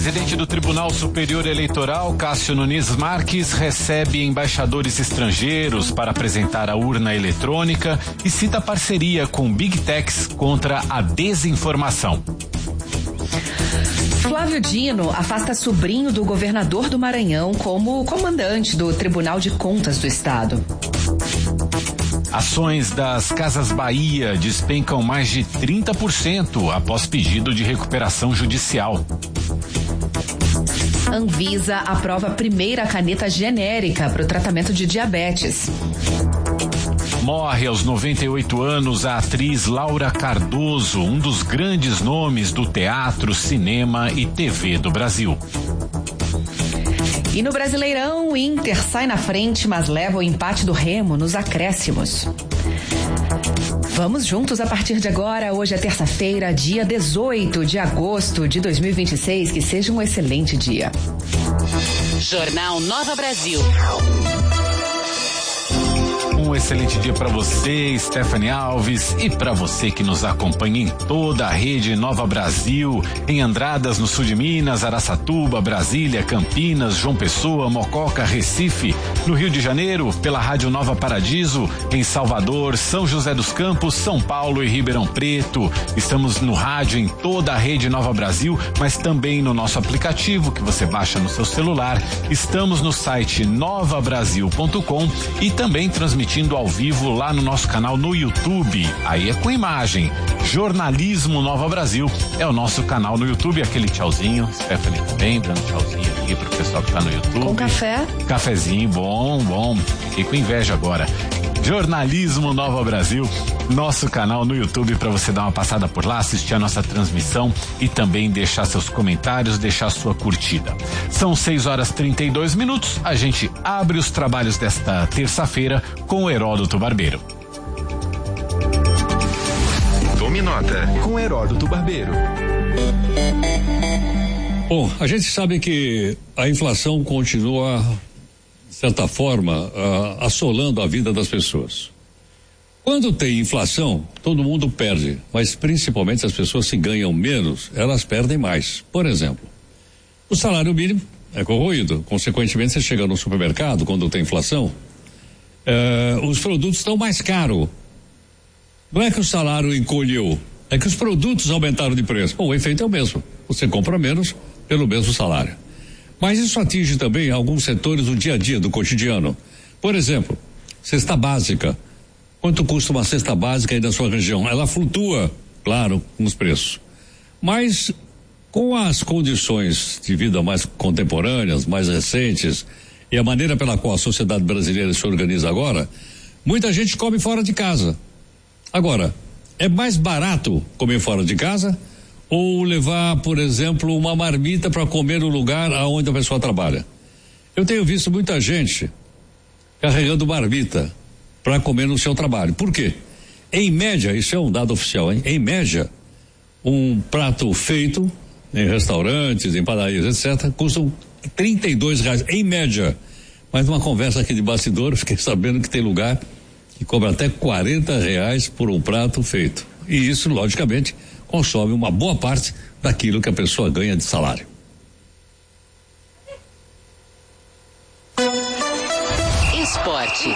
presidente do Tribunal Superior Eleitoral, Cássio Nunes Marques, recebe embaixadores estrangeiros para apresentar a urna eletrônica e cita parceria com Big Techs contra a desinformação. Flávio Dino afasta sobrinho do governador do Maranhão como comandante do Tribunal de Contas do Estado. Ações das Casas Bahia despencam mais de 30% após pedido de recuperação judicial. Anvisa aprova a primeira caneta genérica para o tratamento de diabetes. Morre aos 98 anos a atriz Laura Cardoso, um dos grandes nomes do teatro, cinema e TV do Brasil. E no Brasileirão, o Inter sai na frente, mas leva o empate do Remo nos acréscimos. Vamos juntos a partir de agora. Hoje é terça-feira, dia 18 de agosto de 2026. Que seja um excelente dia. Jornal Nova Brasil. Um excelente dia para você, Stephanie Alves, e para você que nos acompanha em toda a rede Nova Brasil, em Andradas, no sul de Minas, Araçatuba, Brasília, Campinas, João Pessoa, Mococa, Recife, no Rio de Janeiro, pela Rádio Nova Paradiso, em Salvador, São José dos Campos, São Paulo e Ribeirão Preto. Estamos no rádio em toda a rede Nova Brasil, mas também no nosso aplicativo que você baixa no seu celular. Estamos no site novabrasil.com e também transmitindo ao vivo lá no nosso canal no YouTube. Aí é com imagem. Jornalismo Nova Brasil é o nosso canal no YouTube. Aquele tchauzinho, Stephanie também dando tchauzinho aqui pro pessoal que tá no YouTube. Com café? Cafezinho, bom. Fiquei com inveja agora. Jornalismo Nova Brasil, nosso canal no YouTube, para você dar uma passada por lá, assistir a nossa transmissão e também deixar seus comentários, deixar sua curtida. São 6h32. A gente abre os trabalhos desta terça-feira com o Heródoto Barbeiro. Tome nota com Heródoto Barbeiro. Bom, a gente sabe que a inflação continua, de certa forma, assolando a vida das pessoas. Quando tem inflação, todo mundo perde, mas principalmente as pessoas que ganham menos, elas perdem mais. Por exemplo, o salário mínimo é corroído, consequentemente você chega no supermercado, quando tem inflação, os produtos estão mais caros. Não é que o salário encolheu, é que os produtos aumentaram de preço. Bom, o efeito é o mesmo, você compra menos pelo mesmo salário. Mas isso atinge também alguns setores do dia a dia, do cotidiano. Por exemplo, cesta básica. Quanto custa uma cesta básica aí na sua região? Ela flutua, claro, nos preços. Mas com as condições de vida mais contemporâneas, mais recentes, e a maneira pela qual a sociedade brasileira se organiza agora, muita gente come fora de casa. Agora, é mais barato comer fora de casa ou levar, por exemplo, uma marmita para comer no lugar aonde a pessoa trabalha? Eu tenho visto muita gente carregando marmita para comer no seu trabalho. Por quê? Em média, isso é um dado oficial, hein? Em média, um prato feito em restaurantes, em padarias, etc., custam R$32, em média. Mas numa conversa aqui de bastidor, fiquei sabendo que tem lugar que cobra até R$40 por um prato feito. E isso, logicamente, consome uma boa parte daquilo que a pessoa ganha de salário. Esporte.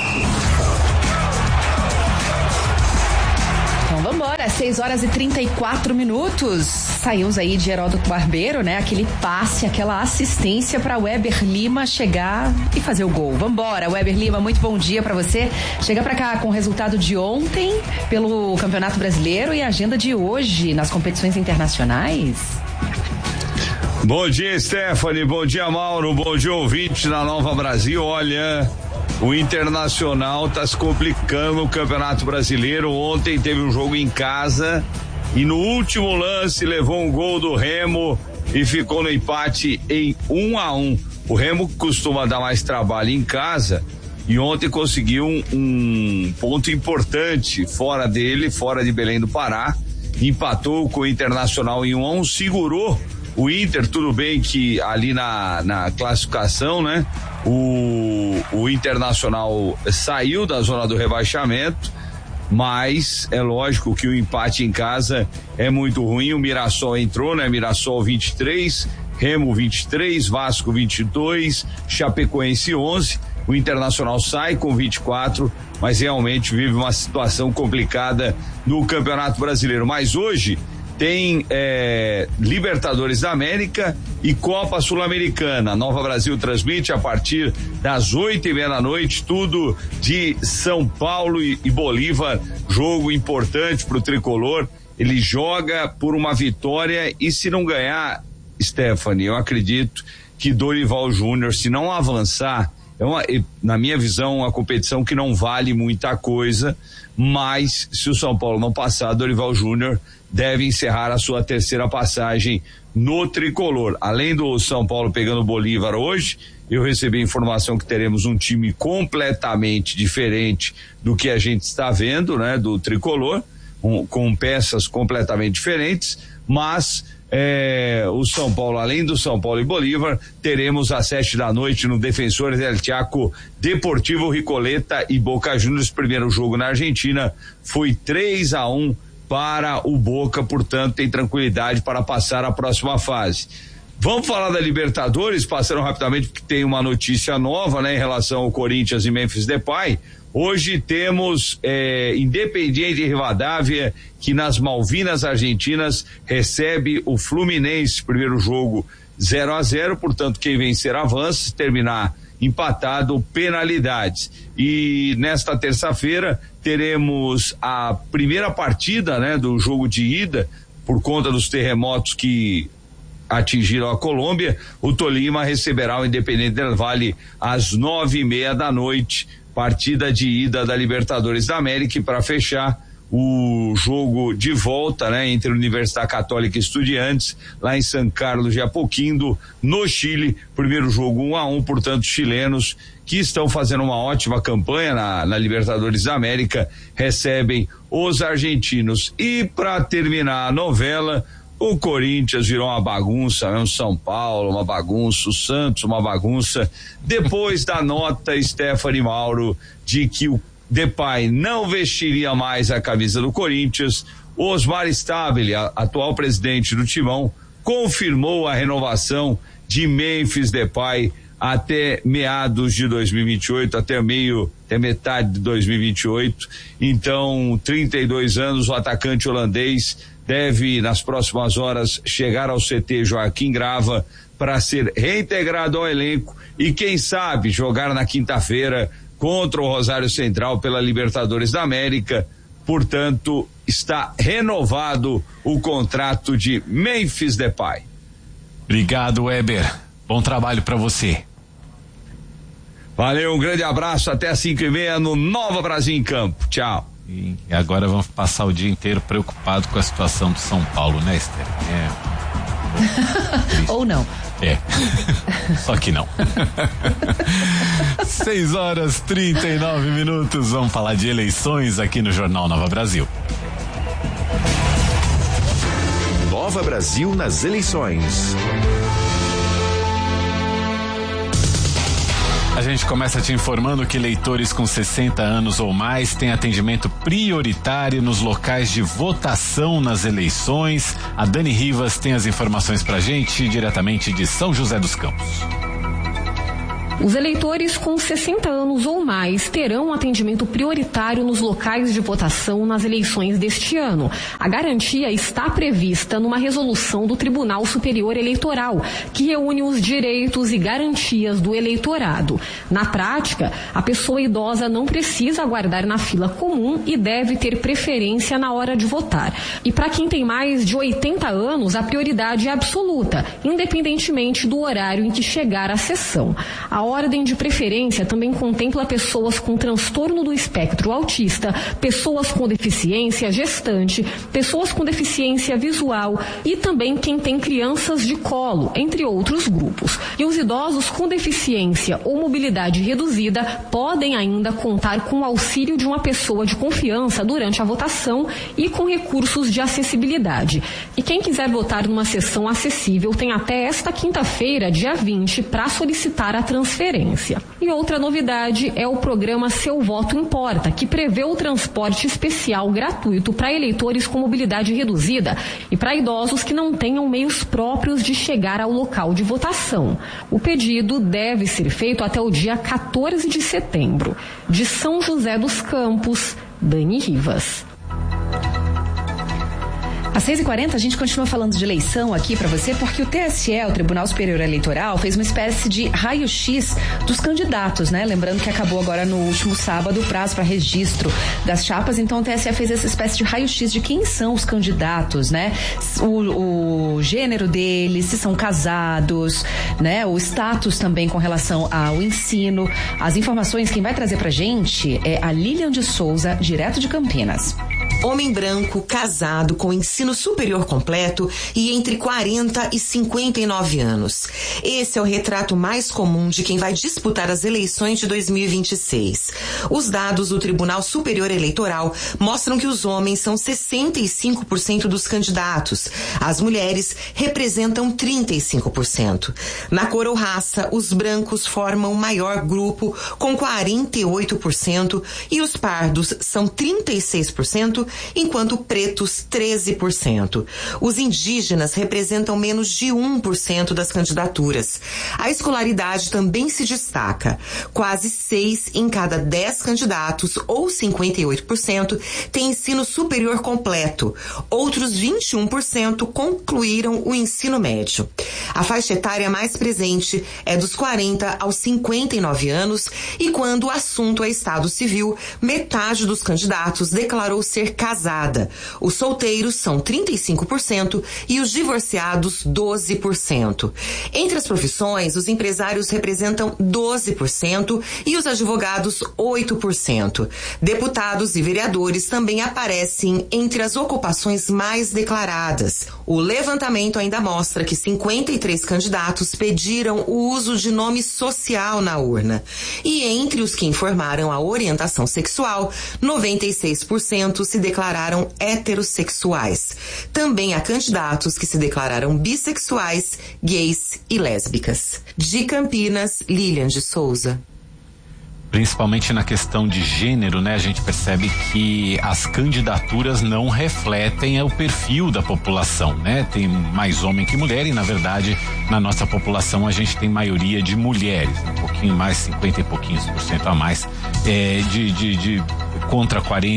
Então vambora, 6h34. Saímos aí de Heródoto Barbeiro, né? Aquele passe, aquela assistência para Weber Lima chegar e fazer o gol. Vambora, Weber Lima, muito bom dia para você. Chega para cá com o resultado de ontem pelo Campeonato Brasileiro e a agenda de hoje nas competições internacionais. Bom dia, Stephanie, bom dia, Mauro, bom dia, ouvinte da Nova Brasil. Olha, o Internacional tá se complicando no Campeonato Brasileiro. Ontem teve um jogo em casa e no último lance levou um gol do Remo e ficou no empate em 1-1. O Remo costuma dar mais trabalho em casa e ontem conseguiu um ponto importante fora dele, fora de Belém do Pará. Empatou com o Internacional em 1-1, segurou o Inter. Tudo bem que ali na classificação, né, o Internacional saiu da zona do rebaixamento, mas é lógico que o empate em casa é muito ruim. O Mirassol entrou, né? Mirassol 23, Remo 23, Vasco 22, Chapecoense 11, o Internacional sai com 24, mas realmente vive uma situação complicada no Campeonato Brasileiro. Mas hoje tem Libertadores da América e Copa Sul-Americana. Nova Brasil transmite a partir das 8:30 da noite, tudo de São Paulo e Bolívar, jogo importante pro tricolor. Ele joga por uma vitória e, se não ganhar, Stephanie, eu acredito que Dorival Júnior, se não avançar, na minha visão, uma competição que não vale muita coisa, mas se o São Paulo não passar, Dorival Júnior deve encerrar a sua terceira passagem no tricolor. Além do São Paulo pegando o Bolívar hoje, eu recebi informação que teremos um time completamente diferente do que a gente está vendo, né, do tricolor, com peças completamente diferentes, mas o São Paulo, além do São Paulo e Bolívar, teremos às 7 da noite no Defensores del Chaco, Deportivo Ricoleta e Boca Juniors. Primeiro jogo na Argentina foi 3-1 para o Boca, portanto tem tranquilidade para passar a próxima fase. Vamos falar da Libertadores, passando rapidamente porque tem uma notícia nova, né, em relação ao Corinthians e Memphis Depay. Hoje temos Independiente Rivadavia, que nas Malvinas Argentinas recebe o Fluminense, primeiro jogo 0-0, portanto quem vencer avança, se terminar empatado, penalidades. E nesta terça-feira teremos a primeira partida, né, do jogo de ida, por conta dos terremotos que atingiram a Colômbia. O Tolima receberá o Independente del Valle às 9:30 da noite, partida de ida da Libertadores da América. E para fechar, o jogo de volta, né, entre a Universidade Católica e Estudiantes, lá em São Carlos de Apoquindo, no Chile. Primeiro jogo 1-1, portanto, chilenos que estão fazendo uma ótima campanha na Libertadores da América recebem os argentinos. E para terminar a novela, o Corinthians virou uma bagunça, né? O São Paulo uma bagunça, o Santos uma bagunça, depois da nota, Stephanie, Mauro, de que o Depay não vestiria mais a camisa do Corinthians. Osmar Stabile, atual presidente do Timão, confirmou a renovação de Memphis Depay até meados de 2028, até metade de 2028. Então, 32 anos, o atacante holandês deve, nas próximas horas, chegar ao CT Joaquim Grava para ser reintegrado ao elenco e, quem sabe, jogar na quinta-feira contra o Rosário Central pela Libertadores da América. Portanto, está renovado o contrato de Memphis Depay. Obrigado, Weber. Bom trabalho para você. Valeu, um grande abraço, até às 5:30 no Nova Brasil em Campo. Tchau. E agora vamos passar o dia inteiro preocupado com a situação do São Paulo, né, Esther? Ou não. Só que não. 6:39. Vamos falar de eleições aqui no Jornal Nova Brasil. Nova Brasil nas eleições. A gente começa te informando que eleitores com 60 anos ou mais têm atendimento prioritário nos locais de votação nas eleições. A Dani Rivas tem as informações pra gente diretamente de São José dos Campos. Os eleitores com 60 anos ou mais terão atendimento prioritário nos locais de votação nas eleições deste ano. A garantia está prevista numa resolução do Tribunal Superior Eleitoral, que reúne os direitos e garantias do eleitorado. Na prática, a pessoa idosa não precisa aguardar na fila comum e deve ter preferência na hora de votar. E para quem tem mais de 80 anos, a prioridade é absoluta, independentemente do horário em que chegar à sessão. A ordem de preferência também contempla pessoas com transtorno do espectro autista, pessoas com deficiência gestante, pessoas com deficiência visual e também quem tem crianças de colo, entre outros grupos. E os idosos com deficiência ou mobilidade reduzida podem ainda contar com o auxílio de uma pessoa de confiança durante a votação e com recursos de acessibilidade. E quem quiser votar numa sessão acessível tem até esta quinta-feira, dia 20, para solicitar a transferência transferência. E outra novidade é o programa Seu Voto Importa, que prevê o transporte especial gratuito para eleitores com mobilidade reduzida e para idosos que não tenham meios próprios de chegar ao local de votação. O pedido deve ser feito até o dia 14 de setembro. De São José dos Campos, Dani Rivas. Às 6h40 a gente continua falando de eleição aqui para você, porque o TSE, o Tribunal Superior Eleitoral, fez uma espécie de raio-x dos candidatos, né? Lembrando que acabou agora no último sábado o prazo para registro das chapas, então o TSE fez essa espécie de raio-x de quem são os candidatos, né? O gênero deles, se são casados, né? O status também com relação ao ensino. As informações, quem vai trazer pra gente é a Lilian de Souza, direto de Campinas. Homem branco, casado, com ensino superior completo e entre 40 e 59 anos. Esse é o retrato mais comum de quem vai disputar as eleições de 2026. Os dados do Tribunal Superior Eleitoral mostram que os homens são 65% dos candidatos. As mulheres representam 35%. Na cor ou raça, os brancos formam o maior grupo, com 48%, e os pardos são 36%, enquanto pretos 13%. Os indígenas representam menos de 1% das candidaturas. A escolaridade também se destaca. Quase 6 em cada 10 candidatos, ou 58%, têm ensino superior completo. Outros 21% concluíram o ensino médio. A faixa etária mais presente é dos 40 aos 59 anos e quando o assunto é Estado Civil, metade dos candidatos declarou ser casada. Os solteiros são 35% e os divorciados 12%. Entre as profissões, os empresários representam 12% e os advogados 8%. Deputados e vereadores também aparecem entre as ocupações mais declaradas. O levantamento ainda mostra que 53 candidatos pediram o uso de nome social na urna. E entre os que informaram a orientação sexual, 96% se declararam heterossexuais. Também há candidatos que se declararam bissexuais, gays e lésbicas. De Campinas, Lilian de Souza. Principalmente na questão de gênero, né? A gente percebe que as candidaturas não refletem o perfil da população, né? Tem mais homem que mulher e, na verdade, na nossa população a gente tem maioria de mulheres, um pouquinho mais, 50 e pouquinhos por cento a mais, contra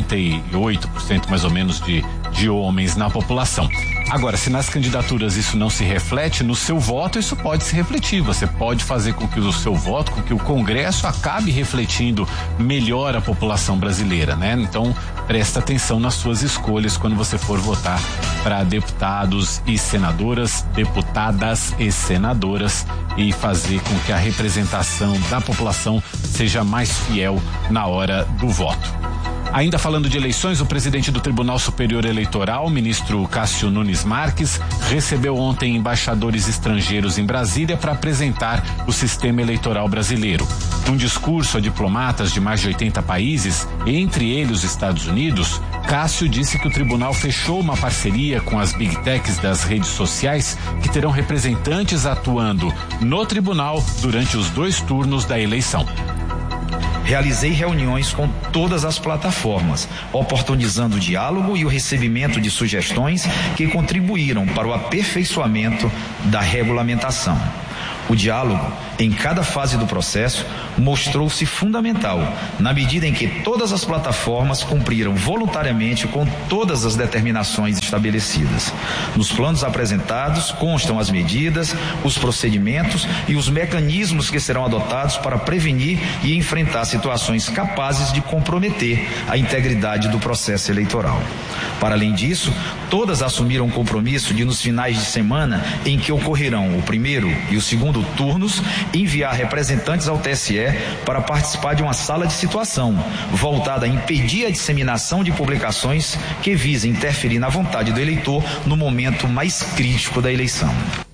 48% mais ou menos de homens na população. Agora, se nas candidaturas isso não se reflete, no seu voto isso pode se refletir. Você pode fazer com que o seu voto, com que o Congresso acabe refletindo melhor a população brasileira, né? Então, presta atenção nas suas escolhas quando você for votar para deputados e senadoras, deputadas e senadoras, e fazer com que a representação da população seja mais fiel na hora do voto. Ainda falando de eleições, o presidente do Tribunal Superior Eleitoral, ministro Cássio Nunes Marques, recebeu ontem embaixadores estrangeiros em Brasília para apresentar o sistema eleitoral brasileiro. Num discurso a diplomatas de mais de 80 países, entre eles os Estados Unidos, Cássio disse que o tribunal fechou uma parceria com as Big Techs das redes sociais que terão representantes atuando no tribunal durante os 2 turnos da eleição. Realizei reuniões com todas as plataformas, oportunizando o diálogo e o recebimento de sugestões que contribuíram para o aperfeiçoamento da regulamentação. O diálogo, em cada fase do processo, mostrou-se fundamental, na medida em que todas as plataformas cumpriram voluntariamente com todas as determinações estabelecidas. Nos planos apresentados constam as medidas, os procedimentos e os mecanismos que serão adotados para prevenir e enfrentar situações capazes de comprometer a integridade do processo eleitoral. Para além disso, todas assumiram o compromisso de, nos finais de semana em que ocorrerão o primeiro e o segundo turnos, enviar representantes ao TSE para participar de uma sala de situação, voltada a impedir a disseminação de publicações que visem interferir na vontade do eleitor no momento mais crítico da eleição.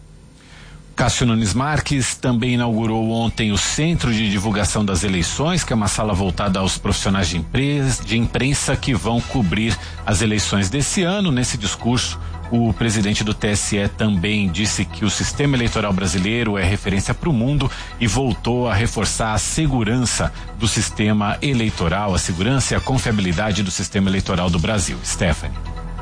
Cássio Nunes Marques também inaugurou ontem o Centro de Divulgação das Eleições, que é uma sala voltada aos profissionais de imprensa que vão cobrir as eleições desse ano. Nesse discurso, O presidente do TSE também disse que o sistema eleitoral brasileiro é referência para o mundo e voltou a reforçar a segurança do sistema eleitoral, a segurança e a confiabilidade do sistema eleitoral do Brasil. Stephanie.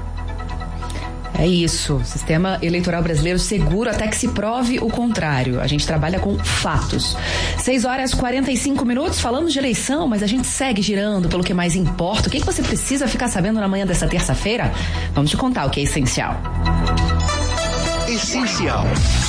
É isso, sistema eleitoral brasileiro seguro até que se prove o contrário. A gente trabalha com fatos. 6h45, falamos de eleição, mas a gente segue girando pelo que mais importa. O que você precisa ficar sabendo na manhã dessa terça-feira? Vamos te contar o que é essencial. Essencial.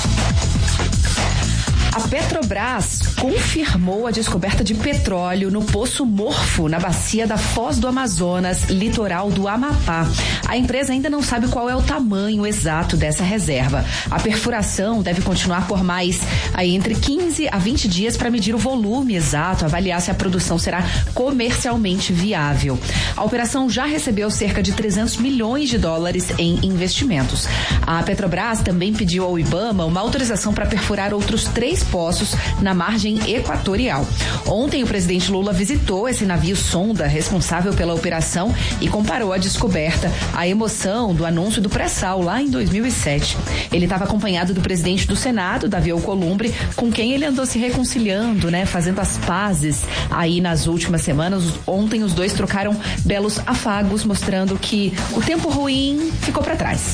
A Petrobras confirmou a descoberta de petróleo no Poço Morfo, na bacia da Foz do Amazonas, litoral do Amapá. A empresa ainda não sabe qual é o tamanho exato dessa reserva. A perfuração deve continuar por mais entre 15 a 20 dias para medir o volume exato, avaliar se a produção será comercialmente viável. A operação já recebeu cerca de 300 milhões de dólares em investimentos. A Petrobras também pediu ao IBAMA uma autorização para perfurar outros 3 poços na margem equatorial. Ontem, o presidente Lula visitou esse navio sonda responsável pela operação e comparou a descoberta à emoção do anúncio do pré-sal lá em 2007. Ele estava acompanhado do presidente do Senado, Davi Alcolumbre, com quem ele andou se reconciliando, fazendo as pazes aí nas últimas semanas. Ontem, os dois trocaram belos afagos, mostrando que o tempo ruim ficou para trás.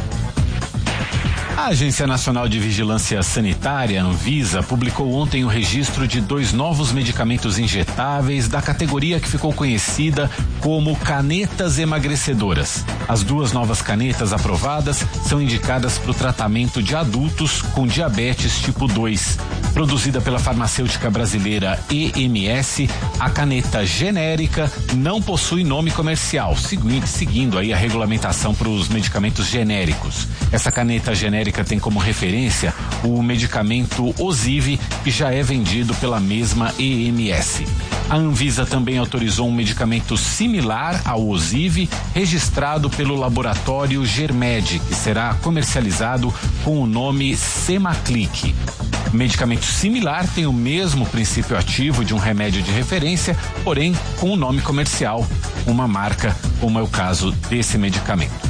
A Agência Nacional de Vigilância Sanitária, Anvisa, publicou ontem o registro de 2 novos medicamentos injetáveis da categoria que ficou conhecida como canetas emagrecedoras. As 2 novas canetas aprovadas são indicadas para o tratamento de adultos com diabetes tipo 2. Produzida pela farmacêutica brasileira EMS, a caneta genérica não possui nome comercial, seguindo aí a regulamentação para os medicamentos genéricos. Essa caneta genérica tem como referência o medicamento Osive, que já é vendido pela mesma EMS. A Anvisa também autorizou um medicamento similar ao Osive, registrado pelo laboratório Germed, que será comercializado com o nome Semaclic. Medicamento similar tem o mesmo princípio ativo de um remédio de referência, porém com o nome comercial, uma marca, como é o caso desse medicamento.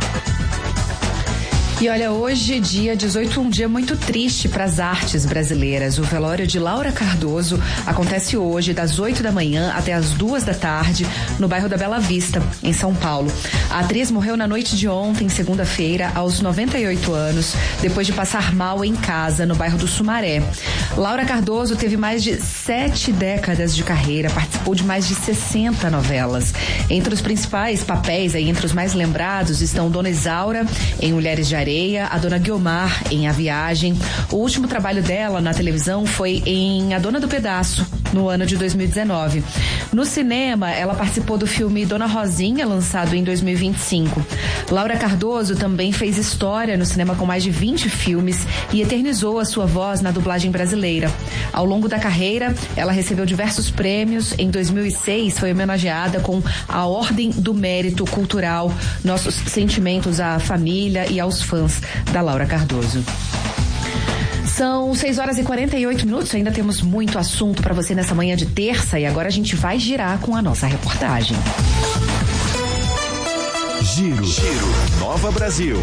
E olha, hoje, dia 18, um dia muito triste para as artes brasileiras. O velório de Laura Cardoso acontece hoje, das 8 da manhã até as 2 da tarde, no bairro da Bela Vista, em São Paulo. A atriz morreu na noite de ontem, segunda-feira, aos 98 anos, depois de passar mal em casa, no bairro do Sumaré. Laura Cardoso teve mais de 7 décadas de carreira, participou de mais de 60 novelas. Entre os principais papéis, entre os mais lembrados, estão Dona Isaura, em Mulheres de Areia, a Dona Guiomar em A Viagem. O último trabalho dela na televisão foi em A Dona do Pedaço, no ano de 2019. No cinema, ela participou do filme Dona Rosinha, lançado em 2025. Laura Cardoso também fez história no cinema com mais de 20 filmes e eternizou a sua voz na dublagem brasileira. Ao longo da carreira, ela recebeu diversos prêmios. Em 2006, foi homenageada com a Ordem do Mérito Cultural. Nossos sentimentos à família e aos fãs da Laura Cardoso. São 6h48, ainda temos muito assunto para você nessa manhã de terça e agora a gente vai girar com a nossa reportagem. Giro. Nova Brasil.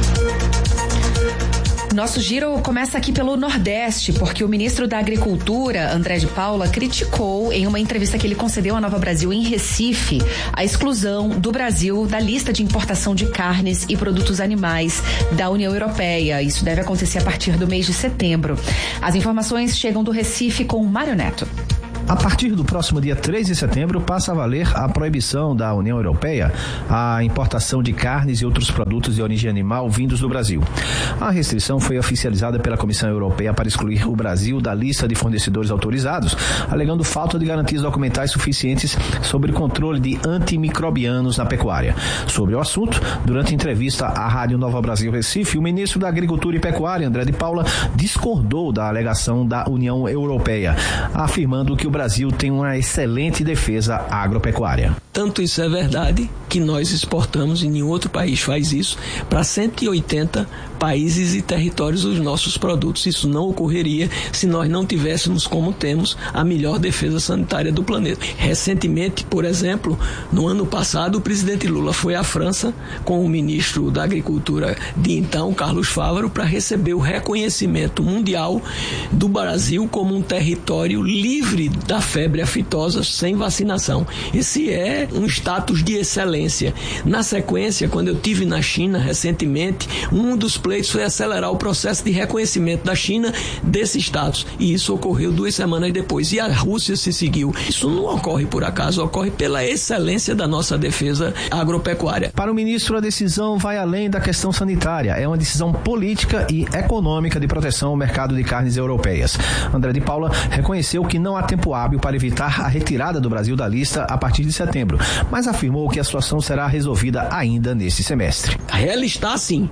Nosso giro começa aqui pelo Nordeste, porque o ministro da Agricultura, André de Paula, criticou em uma entrevista que ele concedeu à Nova Brasil em Recife a exclusão do Brasil da lista de importação de carnes e produtos animais da União Europeia. Isso deve acontecer a partir do mês de setembro. As informações chegam do Recife com Mário Neto. A partir do próximo dia 3 de setembro, passa a valer a proibição da União Europeia à importação de carnes e outros produtos de origem animal vindos do Brasil. A restrição foi oficializada pela Comissão Europeia para excluir o Brasil da lista de fornecedores autorizados, alegando falta de garantias documentais suficientes sobre o controle de antimicrobianos na pecuária. Sobre o assunto, durante entrevista à Rádio Nova Brasil Recife, o ministro da Agricultura e Pecuária, André de Paula, discordou da alegação da União Europeia, afirmando que o Brasil tem uma excelente defesa agropecuária. Tanto isso é verdade que nós exportamos, e nenhum outro país faz isso, para 180 países e territórios os nossos produtos. Isso não ocorreria se nós não tivéssemos, como temos, a melhor defesa sanitária do planeta. Recentemente, por exemplo, no ano passado, o presidente Lula foi à França com o ministro da Agricultura de então, Carlos Fávaro, para receber o reconhecimento mundial do Brasil como um território livre da febre aftosa sem vacinação. Esse é um status de excelência. Na sequência, quando eu estive na China recentemente, um dos pleitos foi acelerar o processo de reconhecimento da China desse status. E isso ocorreu 2 semanas depois. E a Rússia se seguiu. Isso não ocorre por acaso, ocorre pela excelência da nossa defesa agropecuária. Para o ministro, a decisão vai além da questão sanitária. É uma decisão política e econômica de proteção ao mercado de carnes europeias. André de Paula reconheceu que não há tempo hábil para evitar a retirada do Brasil da lista a partir de setembro, mas afirmou que a situação será resolvida ainda neste semestre. Ela está assim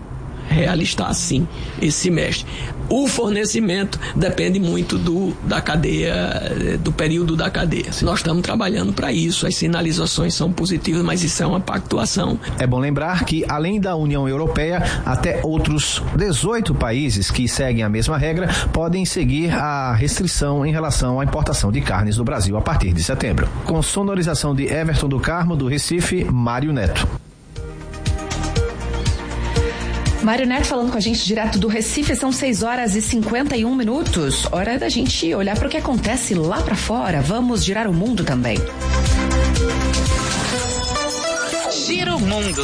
esse semestre. O fornecimento depende muito da cadeia, do período da cadeia. Nós estamos trabalhando para isso, as sinalizações são positivas, mas isso é uma pactuação. É bom lembrar que, além da União Europeia, até outros 18 países que seguem a mesma regra podem seguir a restrição em relação à importação de carnes do Brasil a partir de setembro. Com sonorização de Everton do Carmo, do Recife, Mário Neto. Mário Neto falando com a gente direto do Recife, são 6h51. Hora da gente olhar para o que acontece lá para fora. Vamos girar o mundo também. Gira o mundo.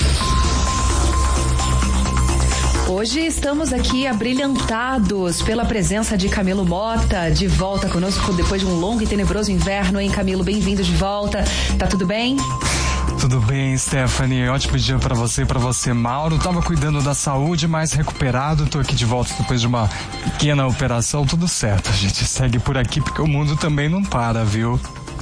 Hoje estamos aqui abrilhantados pela presença de Camilo Mota, de volta conosco depois de um longo e tenebroso inverno, hein, Camilo? Bem-vindo de volta. Tá tudo bem? Tudo bem, Stephanie? Ótimo dia pra você, Mauro. Tava cuidando da saúde, mas recuperado. Tô aqui de volta depois de uma pequena operação. Tudo certo. A gente segue por aqui porque o mundo também não para, viu?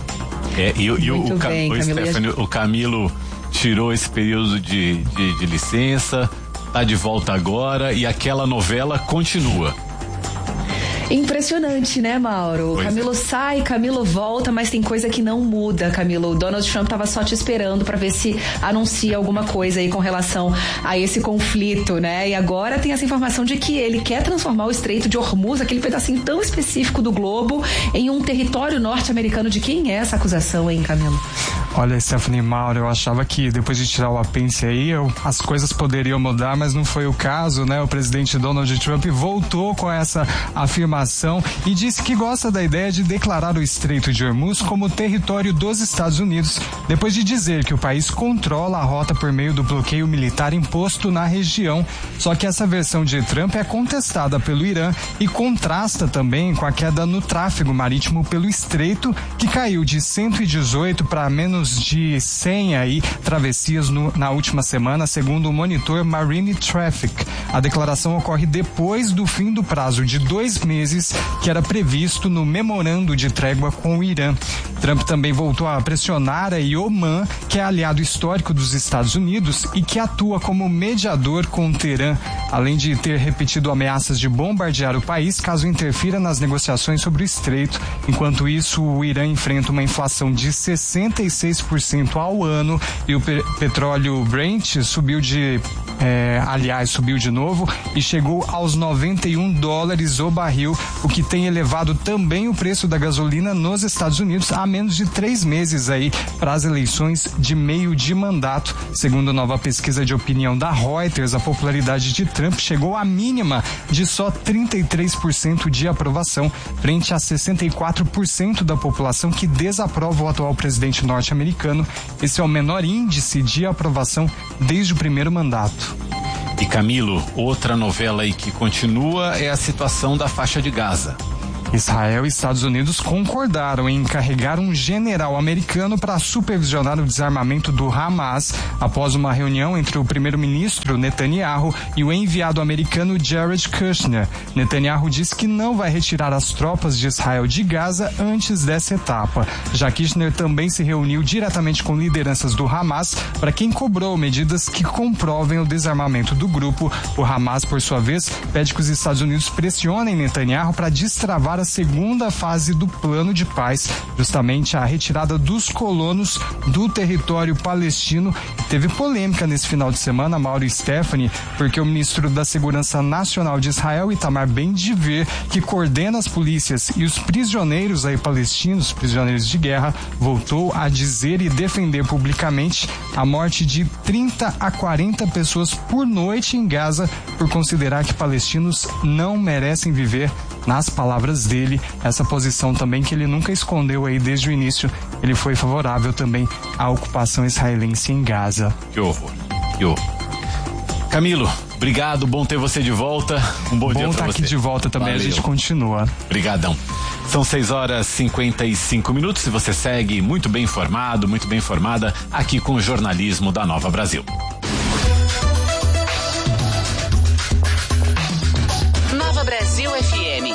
O Camilo tirou esse período de licença, tá de volta agora e aquela novela continua. Impressionante, né, Mauro? Pois Camilo sai, Camilo volta, mas tem coisa que não muda, Camilo. O Donald Trump tava só te esperando para ver se anuncia alguma coisa aí com relação a esse conflito, né? E agora tem essa informação de que ele quer transformar o Estreito de Hormuz, aquele pedacinho tão específico do globo, em um território norte-americano. De quem é essa acusação, hein, Camilo? Olha, Stephanie, Mauro, eu achava que depois de tirar o apêndice aí, as coisas poderiam mudar, mas não foi o caso, né? O presidente Donald Trump voltou com essa afirmação e disse que gosta da ideia de declarar o Estreito de Hormuz como território dos Estados Unidos, depois de dizer que o país controla a rota por meio do bloqueio militar imposto na região. Só que essa versão de Trump é contestada pelo Irã e contrasta também com a queda no tráfego marítimo pelo Estreito, que caiu de 118 para menos de 100 aí travessias na última semana, segundo o monitor Marine Traffic. A declaração ocorre depois do fim do prazo de 2 meses que era previsto no memorando de trégua com o Irã. Trump também voltou a pressionar a Oman, que é aliado histórico dos Estados Unidos e que atua como mediador com Teherã, além de ter repetido ameaças de bombardear o país caso interfira nas negociações sobre o Estreito. Enquanto isso, o Irã enfrenta uma inflação de 66% ao ano e o petróleo Brent subiu de novo e chegou aos $91 o barril, o que tem elevado também o preço da gasolina nos Estados Unidos há menos de 3 meses aí para as eleições de meio de mandato. Segundo nova pesquisa de opinião da Reuters, a popularidade de Trump chegou à mínima de só 33% de aprovação, frente a 64% da população que desaprova o atual presidente norte-americano. Esse é o menor índice de aprovação desde o primeiro mandato. E Camilo, outra novela aí que continua é a situação da faixa de Gaza. Israel e Estados Unidos concordaram em encarregar um general americano para supervisionar o desarmamento do Hamas após uma reunião entre o primeiro-ministro Netanyahu e o enviado americano Jared Kushner. Netanyahu disse que não vai retirar as tropas de Israel de Gaza antes dessa etapa. Já Kushner também se reuniu diretamente com lideranças do Hamas para quem cobrou medidas que comprovem o desarmamento do grupo. O Hamas, por sua vez, pede que os Estados Unidos pressionem Netanyahu para destravar para a segunda fase do plano de paz, justamente a retirada dos colonos do território palestino. Teve polêmica nesse final de semana, Mauro e Stephanie, porque o ministro da Segurança Nacional de Israel, Itamar Ben-Gvir, que coordena as polícias e os prisioneiros aí palestinos, prisioneiros de guerra, voltou a dizer e defender publicamente a morte de 30 a 40 pessoas por noite em Gaza, por considerar que palestinos não merecem viver, nas palavras dele, essa posição também que ele nunca escondeu aí desde o início. Ele foi favorável também à ocupação israelense em Gaza. Que horror, que horror. Camilo, obrigado, bom ter você de volta. Um bom dia pra você. Bom estar aqui de volta também. Valeu. A gente continua. Obrigadão. São 6h55 e você segue muito bem informado, muito bem informada aqui com o jornalismo da Nova Brasil. Nova Brasil FM.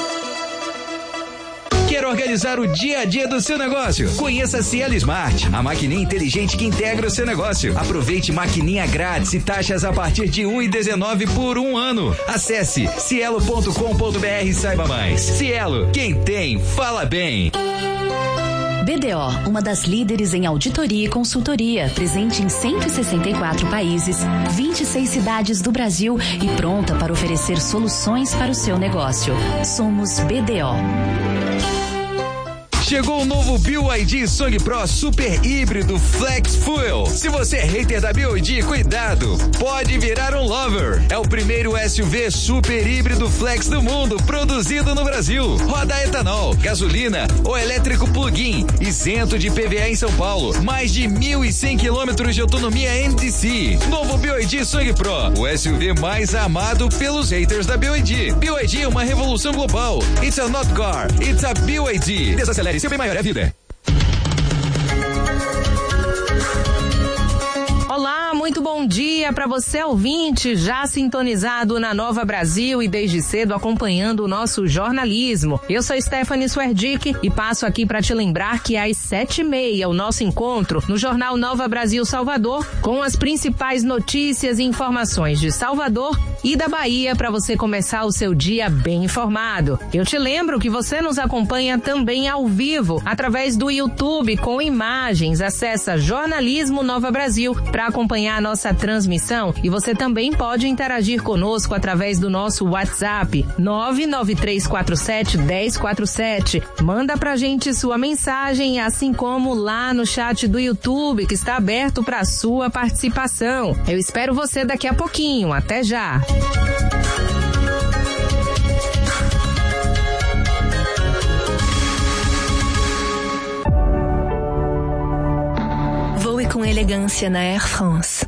Quer organizar o dia a dia do seu negócio? Conheça a Cielo Smart, a maquininha inteligente que integra o seu negócio. Aproveite maquininha grátis e taxas a partir de R$ 1,19 por um ano. Acesse cielo.com.br e saiba mais. Cielo, quem tem, fala bem. BDO, uma das líderes em auditoria e consultoria, presente em 164 países, 26 cidades do Brasil e pronta para oferecer soluções para o seu negócio. Somos BDO. Chegou o novo BYD Song Pro Super Híbrido Flex Fuel. Se você é hater da BYD, cuidado, pode virar um lover. É o primeiro SUV super híbrido flex do mundo, produzido no Brasil. Roda etanol, gasolina ou elétrico plug-in, isento de PVA em São Paulo. Mais de 1.100 quilômetros de autonomia NDC. Novo BYD Song Pro, o SUV mais amado pelos haters da BYD. BYD é uma revolução global. It's a not car, it's a BYD. Desacelere, seu bem maior é a vida. Olá, muito bom dia para você ouvinte, já sintonizado na Nova Brasil e desde cedo acompanhando o nosso jornalismo. Eu sou Stephanie Swerdick e passo aqui para te lembrar que às 7h30 o nosso encontro no Jornal Nova Brasil Salvador com as principais notícias e informações de Salvador e da Bahia para você começar o seu dia bem informado. Eu te lembro que você nos acompanha também ao vivo através do YouTube com imagens. Acessa Jornalismo Nova Brasil para acompanhar a nossa transmissão e você também pode interagir conosco através do nosso WhatsApp 993471047. Manda pra gente sua mensagem, assim como lá no chat do YouTube que está aberto para sua participação. Eu espero você daqui a pouquinho. Até já. Voe com elegância na Air France.